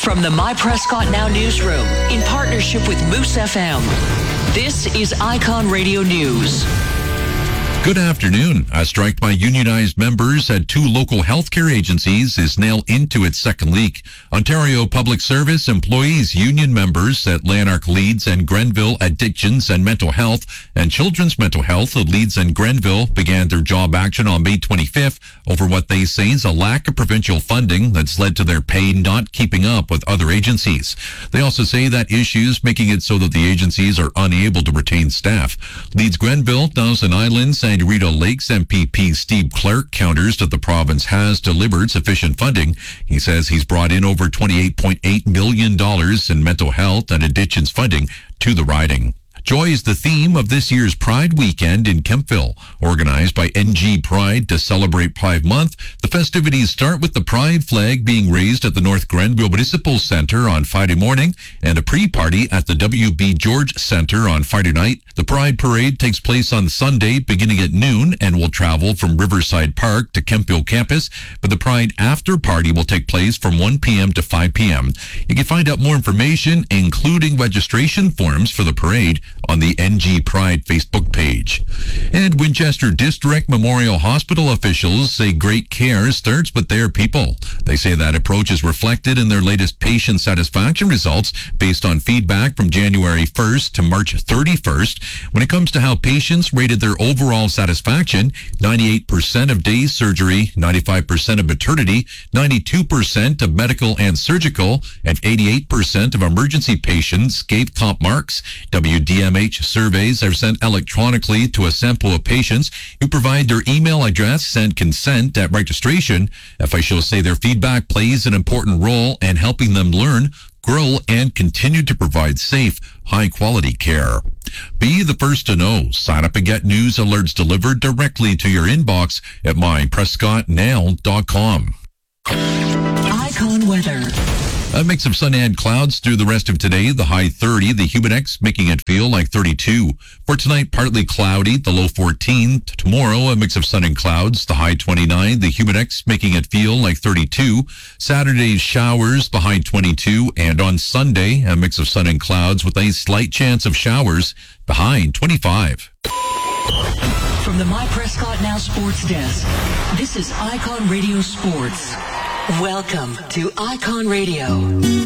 From the My Prescott Now newsroom, in partnership with Moose FM, this is Icon Radio News. Good afternoon. A strike by unionized members at two local healthcare agencies is now into its second week. Ontario Public Service Employees Union members at Lanark Leeds and Grenville Addictions and Mental Health and Children's Mental Health at Leeds and Grenville began their job action on May 25th over what they say is a lack of provincial funding that's led to their pay not keeping up with other agencies. They also say that issues making it so that the agencies are unable to retain staff. Leeds Grenville, Thousand Islands, and Rita Lakes MPP Steve Clark counters that the province has delivered sufficient funding. He says he's brought in over $28.8 million in mental health and addictions funding to the riding. Joy is the theme of this year's Pride Weekend in Kemptville. Organized by NG Pride to celebrate Pride Month, the festivities start with the Pride flag being raised at the North Grenville Municipal Centre on Friday morning and a pre-party at the W.B. George Centre on Friday night. The Pride Parade takes place on Sunday beginning at noon and will travel from Riverside Park to Kemptville campus, but the Pride After Party will take place from 1 p.m. to 5 p.m. You can find out more information, including registration forms for the parade, on the NG Pride Facebook page. And Winchester District Memorial Hospital officials say great care starts with their people. They say that approach is reflected in their latest patient satisfaction results based on feedback from January 1st to March 31st. When it comes to how patients rated their overall satisfaction, 98% of day surgery, 95% of maternity, 92% of medical and surgical, and 88% of emergency patients gave top marks. WDMH surveys are sent electronically to a sample of patients who provide their email address and consent at registration. Officials say their feedback plays an important role in helping them learn, grow, and continue to provide safe, high-quality care. Be the first to know. Sign up and get news alerts delivered directly to your inbox at myprescottnow.com. Icon weather. A mix of sun and clouds through the rest of today. The high 30, the humid index making it feel like 32. For tonight, partly cloudy, the low 14. Tomorrow, a mix of sun and clouds, the high 29, the humid index making it feel like 32. Saturday, showers, the high 22. And on Sunday, a mix of sun and clouds with a slight chance of showers, the high 25. From the My Prescott Now Sports Desk, this is Icon Radio Sports. Welcome to Icon Radio.